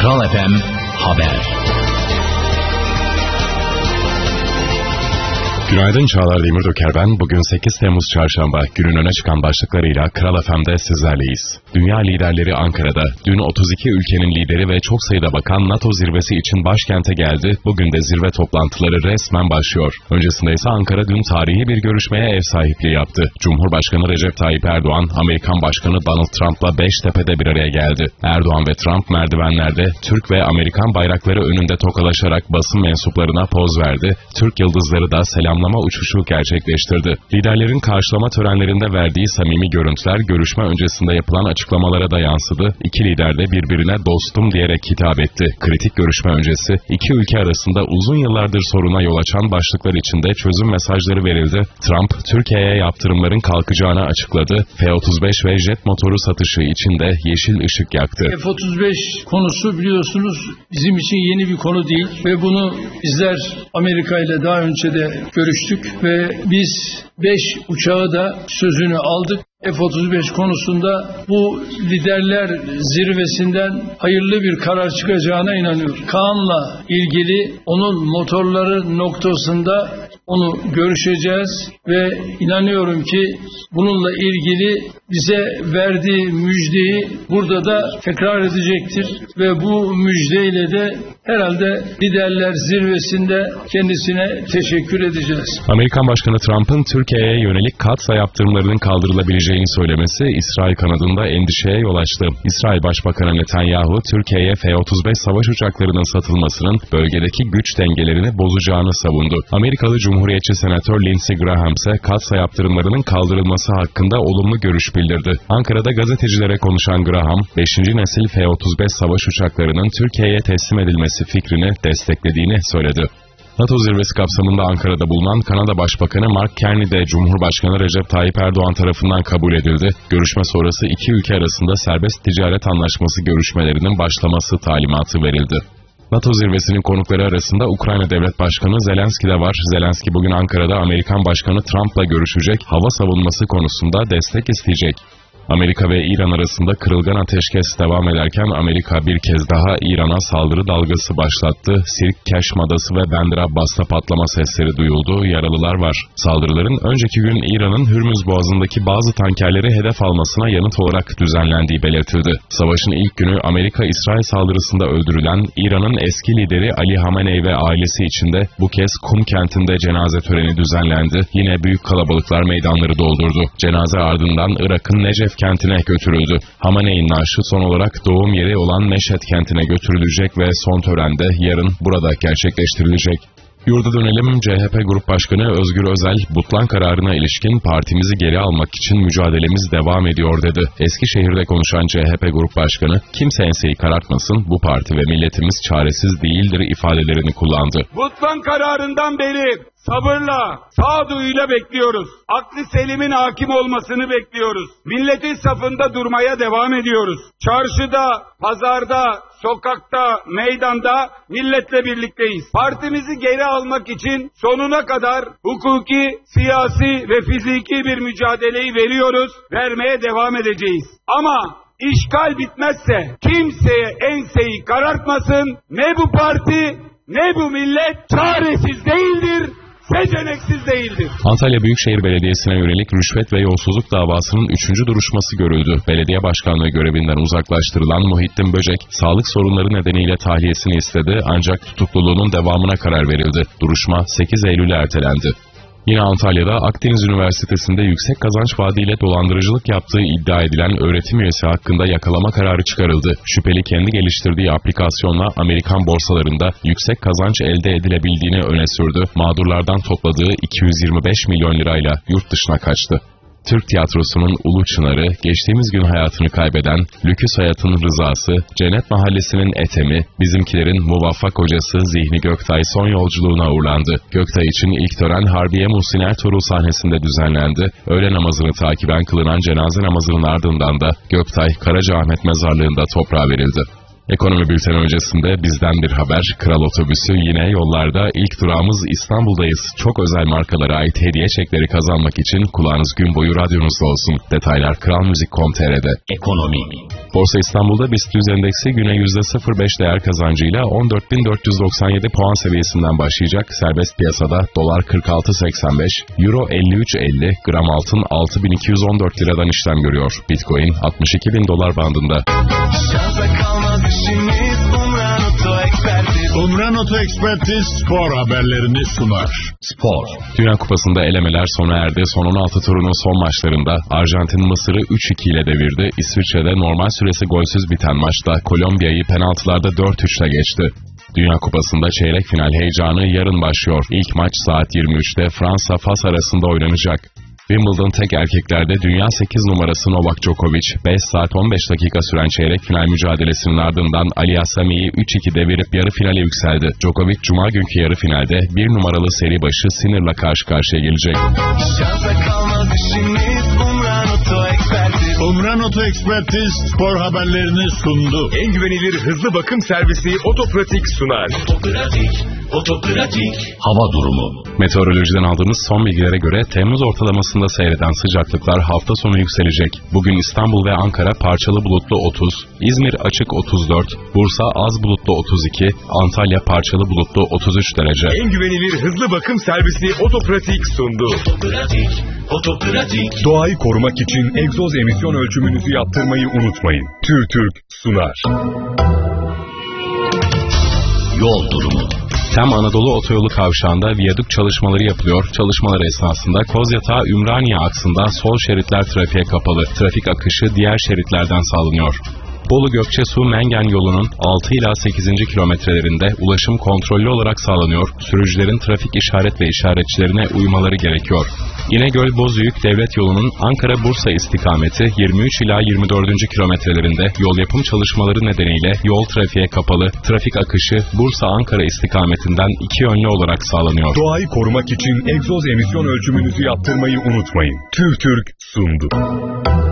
Kral FM Haber. Günaydın, Çağlar Demirtöker ben. Bugün 8 Temmuz Çarşamba. Günün öne çıkan başlıklarıyla Kral FM'de sizlerleyiz. Dünya liderleri Ankara'da. Dün 32 ülkenin lideri ve çok sayıda bakan NATO zirvesi için başkente geldi. Bugün de zirve toplantıları resmen başlıyor. Öncesinde ise Ankara dün tarihi bir görüşmeye ev sahipliği yaptı. Cumhurbaşkanı Recep Tayyip Erdoğan, Amerikan Başkanı Donald Trump'la Beştepe'de bir araya geldi. Erdoğan ve Trump merdivenlerde Türk ve Amerikan bayrakları önünde tokalaşarak basın mensuplarına poz verdi. Türk yıldızları da selamlama uçuşu gerçekleştirdi. Liderlerin karşılama törenlerinde verdiği samimi görüntüler görüşme öncesinde yapılan açıklamalara da yansıdı. İki lider de birbirine dostum diyerek hitap etti. Kritik görüşme öncesi iki ülke arasında uzun yıllardır soruna yol açan başlıklar içinde çözüm mesajları verildi. Trump, Türkiye'ye yaptırımların kalkacağını açıkladı. F-35 ve jet motoru satışı için de yeşil ışık yaktı. F-35 konusu biliyorsunuz bizim için yeni bir konu değil ve bunu bizler Amerika ile daha önce de görüştük ve biz 5 uçağı da sözünü aldık. F-35 konusunda bu liderler zirvesinden hayırlı bir karar çıkacağına inanıyorum. Kaan'la ilgili onun motorları noktasında onu görüşeceğiz ve inanıyorum ki bununla ilgili bize verdiği müjdeyi burada da tekrar edecektir ve bu müjdeyle de herhalde liderler zirvesinde kendisine teşekkür edeceğiz. Amerikan Başkanı Trump'ın Türkiye'ye yönelik katsa yaptırımlarının kaldırılabileceğini söylemesi İsrail kanadında endişeye yol açtı. İsrail Başbakanı Netanyahu, Türkiye'ye F-35 savaş uçaklarının satılmasının bölgedeki güç dengelerini bozacağını savundu. Amerikalı Cumhuriyetçi Senatör Lindsey Graham ise katsa yaptırımlarının kaldırılması hakkında olumlu görüş bildirdi. Ankara'da gazetecilere konuşan Graham, 5. nesil F-35 savaş uçaklarının Türkiye'ye teslim edilmesi fikrini desteklediğini söyledi. NATO zirvesi kapsamında Ankara'da bulunan Kanada Başbakanı Mark Carney de Cumhurbaşkanı Recep Tayyip Erdoğan tarafından kabul edildi. Görüşme sonrası iki ülke arasında serbest ticaret anlaşması görüşmelerinin başlaması talimatı verildi. NATO zirvesinin konukları arasında Ukrayna Devlet Başkanı Zelenski de var. Zelenski bugün Ankara'da Amerikan Başkanı Trump'la görüşecek, hava savunması konusunda destek isteyecek. Amerika ve İran arasında kırılgan ateşkes devam ederken Amerika bir kez daha İran'a saldırı dalgası başlattı. Sirk, Keşm Adası ve Bandar Abbas'ta patlama sesleri duyuldu, yaralılar var. Saldırıların önceki gün İran'ın Hürmüz Boğazı'ndaki bazı tankerleri hedef almasına yanıt olarak düzenlendiği belirtildi. Savaşın ilk günü Amerika-İsrail saldırısında öldürülen İran'ın eski lideri Ali Hamenei ve ailesi için de bu kez Kum kentinde cenaze töreni düzenlendi. Yine büyük kalabalıklar meydanları doldurdu. Cenaze ardından Irak'ın Necef kentine götürüldü. Hamenei'nin naaşı son olarak doğum yeri olan Meşhed kentine götürülecek ve son törende yarın burada gerçekleştirilecek. Yurda dönelim. CHP Grup Başkanı Özgür Özel, Butlan kararına ilişkin partimizi geri almak için mücadelemiz devam ediyor dedi. Eskişehir'de konuşan CHP Grup Başkanı, kimse enseyi karartmasın, bu parti ve milletimiz çaresiz değildir ifadelerini kullandı. Butlan kararından beri sabırla, sağduyuyla bekliyoruz. Aklı selimin hakim olmasını bekliyoruz. Milletin safında durmaya devam ediyoruz. Çarşıda, pazarda, sokakta, meydanda milletle birlikteyiz. Partimizi geri almak için sonuna kadar hukuki, siyasi ve fiziki bir mücadeleyi veriyoruz, vermeye devam edeceğiz. Ama işgal bitmezse kimseye enseyi karartmasın, ne bu parti ne bu millet çaresiz değildir. Seçeneksiz değildir. Antalya Büyükşehir Belediyesi'ne yönelik rüşvet ve yolsuzluk davasının 3. duruşması görüldü. Belediye başkanlığı görevinden uzaklaştırılan Muhittin Böcek, sağlık sorunları nedeniyle tahliyesini istedi ancak tutukluluğunun devamına karar verildi. Duruşma 8 Eylül'e ertelendi. Yine Antalya'da Akdeniz Üniversitesi'nde yüksek kazanç vaadiyle dolandırıcılık yaptığı iddia edilen öğretim üyesi hakkında yakalama kararı çıkarıldı. Şüpheli kendi geliştirdiği aplikasyonla Amerikan borsalarında yüksek kazanç elde edilebildiğini öne sürdü. Mağdurlardan topladığı 225 milyon lirayla yurt dışına kaçtı. Türk tiyatrosunun ulu çınarı, geçtiğimiz gün hayatını kaybeden Lüküs Hayat'ın Rızası, Cennet Mahallesi'nin Etemi, Bizimkilerin muvaffak hocası Zihni Göktay son yolculuğuna uğurlandı. Göktay için ilk tören Harbiye Muhsin Ertuğrul sahnesinde düzenlendi. Öğle namazını takiben kılınan cenaze namazının ardından da Göktay Karacaahmet mezarlığında toprağa verildi. Ekonomi bülteni öncesinde bizden bir haber. Kral Otobüsü yine yollarda. İlk durağımız İstanbul'dayız. Çok özel markalara ait hediye çekleri kazanmak için kulağınız gün boyu radyonuzda olsun. Detaylar kralmuzik.com.tr'de. Ekonomi. Borsa İstanbul'da BIST 100 endeksi güne %0,5 değer kazancıyla 14.497 puan seviyesinden başlayacak. Serbest piyasada dolar 46.85, euro 53.50, gram altın 6.214 liradan işlem görüyor. Bitcoin 62.000 dolar bandında. Umran Oto Ekspertiz spor haberlerini sunar. Spor. Dünya Kupası'nda elemeler sona erdi. Son 16 turunun son maçlarında Arjantin Mısır'ı 3-2 ile devirdi. İsviçre'de normal süresi golsüz biten maçta Kolombiya'yı penaltılarda 4-3'le geçti. Dünya Kupası'nda çeyrek final heyecanı yarın başlıyor. İlk maç saat 23'te Fransa-Fas arasında oynanacak. Wimbledon tek erkeklerde dünya 8 numarası Novak Djokovic, 5 saat 15 dakika süren çeyrek final mücadelesinin ardından Ali Assami'yi 3-2 devirip yarı finale yükseldi. Djokovic, Cuma günkü yarı finalde 1 numaralı seri başı Sinner'la karşı karşıya gelecek. Umran Oto Ekspertiz spor haberlerini sundu. En güvenilir hızlı bakım servisi Otopratik sunar. Otopratik. Hava durumu. Meteorolojiden aldığımız son bilgilere göre Temmuz ortalamasında seyreden sıcaklıklar hafta sonu yükselecek. Bugün İstanbul ve Ankara parçalı bulutlu 30, İzmir açık 34, Bursa az bulutlu 32, Antalya parçalı bulutlu 33 derece. En güvenilir hızlı bakım servisi Otopratik sundu. Otopratik. Doğayı korumak için egzoz emisyon ölçümünüzü yaptırmayı unutmayın. TÜRTÜRK sunar. Yol durumu. Tem Anadolu Otoyolu kavşağında viyadük çalışmaları yapılıyor. Çalışmalar esnasında Kozyatağı-Ümraniye aksında sol şeritler trafiğe kapalı. Trafik akışı diğer şeritlerden sağlanıyor. Bolu-Gökçesu-Mengen yolunun 6 ila 8. kilometrelerinde ulaşım kontrollü olarak sağlanıyor. Sürücülerin trafik işaret ve işaretçilerine uymaları gerekiyor. İnegöl-Bozüyük devlet yolunun Ankara-Bursa istikameti 23 ila 24. kilometrelerinde yol yapım çalışmaları nedeniyle yol trafiğe kapalı. Trafik akışı Bursa-Ankara istikametinden iki yönlü olarak sağlanıyor. Doğayı korumak için egzoz emisyon ölçümünüzü yaptırmayı unutmayın. TÜRTÜRK sundu.